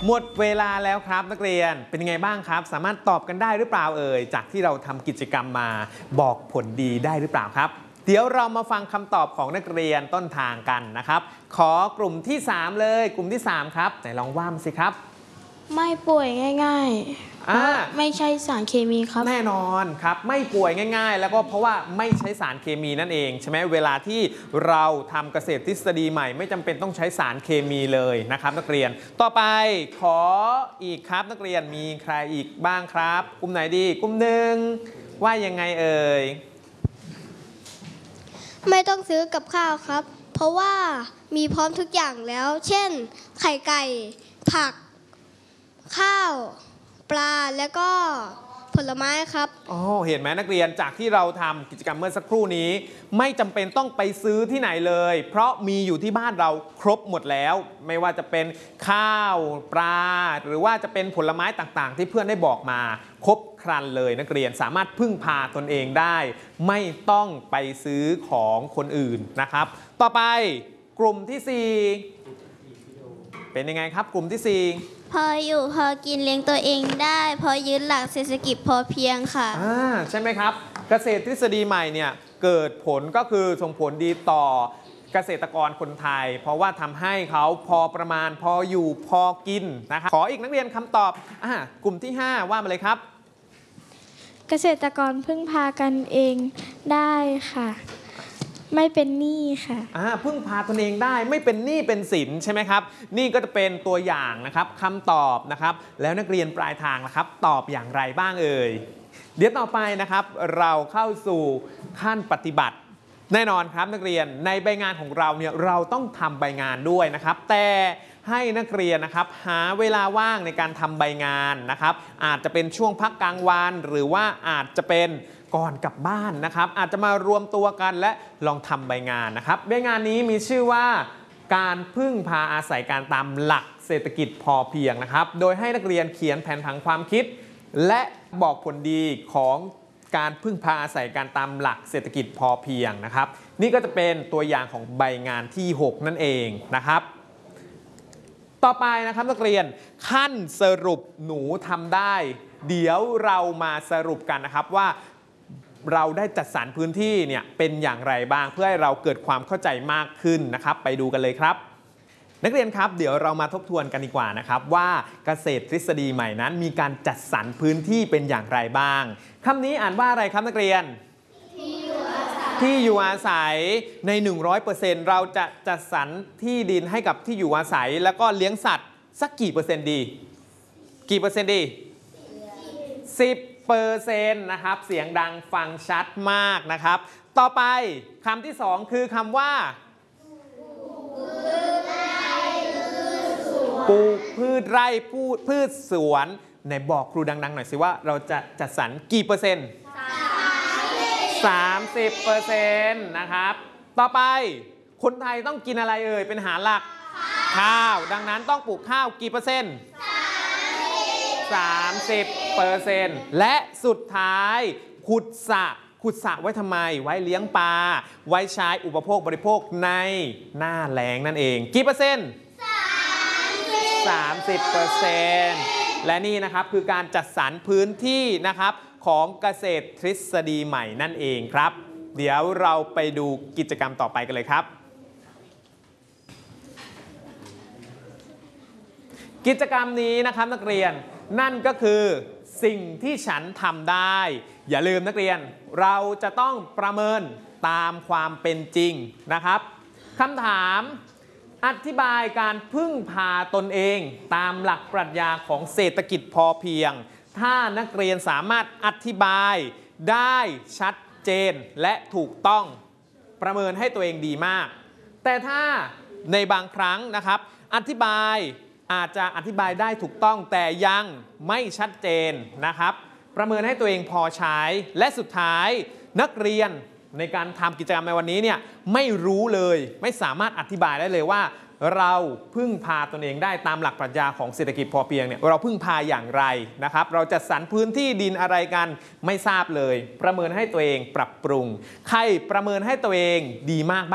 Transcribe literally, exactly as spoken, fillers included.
หมดเวลาแล้วครับนักเรียนเป็นยังไงบ้างครับสามารถตอบกันได้หรือเปล่าเอ่ยจากที่เราทำกิจกรรมมาบอกผลดีได้หรือเปล่าครับเดี๋ยวเรามาฟังคำตอบของนักเรียนต้นทางกันนะครับขอกลุ่มที่สามเลยกลุ่มที่สามครับไหนลองว่ามาสิครับไม่ป่วยง่ายๆเพราะไม่ใช่สารเคมีครับแน่นอนครับไม่ป่วยง่ายๆแล้วก็เพราะว่าไม่ใช้สารเคมีนั่นเองใช่ไหมเวลาที่เราทำเกษตรทฤษฎีใหม่ไม่จำเป็นต้องใช้สารเคมีเลยนะครับนักเรียนต่อไปขออีกครับนักเรียนมีใครอีกบ้างครับกลุ่มไหนดีกลุ่มหนึ่งว่ายังไงเอ่ยไม่ต้องซื้อกับข้าวครับเพราะว่ามีพร้อมทุกอย่างแล้วเช่นไข่ไก่ผักข้าวปลาแล้วก็ผลไม้ครับอ๋อเห็นไหมนักเรียนจากที่เราทำกิจกรรมเมื่อสักครู่นี้ไม่จำเป็นต้องไปซื้อที่ไหนเลยเพราะมีอยู่ที่บ้านเราครบหมดแล้วไม่ว่าจะเป็นข้าวปลาหรือว่าจะเป็นผลไม้ต่างๆที่เพื่อนได้บอกมาครบครันเลยนักเรียนสามารถพึ่งพาตนเองได้ไม่ต้องไปซื้อของคนอื่นนะครับต่อไปกลุ่มที่สี่เป็นยังไงครับกลุ่มที่สี่พออยู่พอกินเลี้ยงตัวเองได้พอยึดหลักเศรษฐกิจพอเพียงค่ะอ่าใช่ไหมครับเกษตรทฤษฎีใหม่เนี่ยเกิดผลก็คือส่งผลดีต่อเกษตรกรคนไทยเพราะว่าทำให้เขาพอประมาณพออยู่พอกินนะครับขออีกนักเรียนคำตอบอ่ากลุ่มที่ห้าว่ามาเลยครับเกษตรกรพึ่งพากันเองได้ค่ะไม่เป็นหนี้ค่ะอ่าพึ่งพาตนเองได้ไม่เป็นหนี้เป็นสินใช่ไหมครับนี่ก็จะเป็นตัวอย่างนะครับคำตอบนะครับแล้วนักเรียนปลายทางนะครับตอบอย่างไรบ้างเอ่ยเดี๋ยวต่อไปนะครับเราเข้าสู่ขั้นปฏิบัติแน่นอนครับนักเรียนในใบงานของเราเนี่ยเราต้องทำใบงานด้วยนะครับแต่ให้นักเรียนนะครับหาเวลาว่างในการทำใบงานนะครับอาจจะเป็นช่วงพักกลางวันหรือว่าอาจจะเป็นก่อนกลับบ้านนะครับอาจจะมารวมตัวกันและลองทำใบงานนะครับใบงานนี้มีชื่อว่าการพึ่งพาอาศัยการตามหลักเศรษฐกิจพอเพียงนะครับโดยให้นักเรียนเขียนแผนผังความคิดและบอกผลดีของการพึ่งพาอาศัยการตามหลักเศรษฐกิจพอเพียงนะครับนี่ก็จะเป็นตัวอย่างของใบงานที่หกนั่นเองนะครับต่อไปนะครับนักเรียนขั้นสรุปหนูทำได้เดี๋ยวเรามาสรุปกันนะครับว่าเราได้จัดสรรพื้นที่เนี่ยเป็นอย่างไรบ้างเพื่อให้เราเกิดความเข้าใจมากขึ้นนะครับไปดูกันเลยครับนักเรียนครับเดี๋ยวเรามาทบทวนกันดีกว่านะครับว่าเกษตรทฤษฎีใหม่นั้นมีการจัดสรรพื้นที่เป็นอย่างไรบ้างคำนี้อ่านว่าอะไรครับนักเรียนที่อยู่อาศัยที่อยู่อาศัยใน หนึ่งร้อยเปอร์เซ็นต์ เราจะจัดสรรที่ดินให้กับที่อยู่อาศัยแล้วก็เลี้ยงสัตว์สักกี่เปอร์เซ็นต์ดีกี่เปอร์เซ็นต์ดีสิบเปอร์เซ็นต์นะครับเสียงดังฟังชัดมากนะครับต่อไปคำที่สองคือคำว่าปลูกพืชไร่พืชสวนไหนบอกครูดังๆหน่อยสิว่าเราจะจัดสรรกี่เปอร์เซ็นต์สามสิบเปอร์เซ็นต์นะครับต่อไปคนไทยต้องกินอะไรเอ่ยเป็นอาหารหลักข้าวดังนั้นต้องปลูกข้าวกี่เปอร์เซ็นต์สามสิบเปอร์เซ็นต์และสุดท้ายขุดสระขุดสระไว้ทำไมไว้เลี้ยงปลาไว้ใช้อุปโภคบริโภคในหน้าแล้งนั่นเองกี่เปอร์เซ็นต์สามสิบเปอร์เซ็นต์และนี่นะครับคือการจัดสรรพื้นที่นะครับของเกษตรทฤษฎีใหม่นั่นเองครับเดี๋ยวเราไปดูกิจกรรมต่อไปกันเลยครับกิจกรรมนี้นะครับนักเรียนนั่นก็คือสิ่งที่ฉันทำได้อย่าลืมนักเรียนเราจะต้องประเมินตามความเป็นจริงนะครับคำถามอธิบายการพึ่งพาตนเองตามหลักปรัชญาของเศรษฐกิจพอเพียงถ้านักเรียนสามารถอธิบายได้ชัดเจนและถูกต้องประเมินให้ตัวเองดีมากแต่ถ้าในบางครั้งนะครับอธิบายอาจจะอธิบายได้ถูกต้องแต่ยังไม่ชัดเจนนะครับประเมินให้ตัวเองพอใช้และสุดท้ายนักเรียนในการทำกิจกรรมในวันนี้เนี่ยไม่รู้เลยไม่สามารถอธิบายได้เลยว่าเราพึ่งพาตนเองได้ตามหลักปรัชญาของเศรษฐกิจพอเพียงเนี่ยเราพึ่งพาอย่างไรนะครับเราจะสรรพื้นที่ดินอะไรกันไม่ทราบเลยประเมินให้ตัวเองปรับปรุงใครประเมินให้ตัวเองดีมาก